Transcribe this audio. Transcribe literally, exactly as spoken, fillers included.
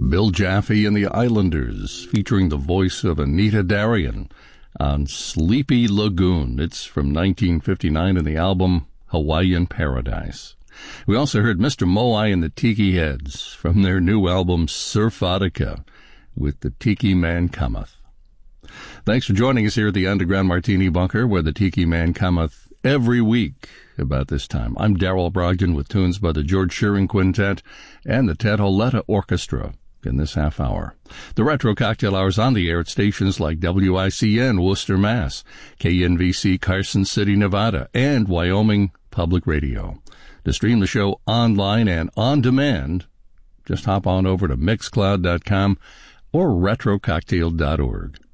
Bill Jaffe and the Islanders, featuring the voice of Anita Darian on Sleepy Lagoon. It's from nineteen fifty-nine in the album Hawaiian Paradise. We also heard Mister Moai and the Tiki Heads from their new album Surfotica with The Tiki Man Cometh. Thanks for joining us here at the Underground Martini Bunker, where the Tiki Man cometh every week about this time. I'm Darrell Brogdon with tunes by the George Shearing Quintet and the Ted Holetta Orchestra in this half hour. The Retro Cocktail Hour is on the air at stations like W I C N Worcester, Mass, K N V C Carson City, Nevada, and Wyoming Public Radio. To stream the show online and on demand, just hop on over to mixcloud dot com or retro cocktail dot org.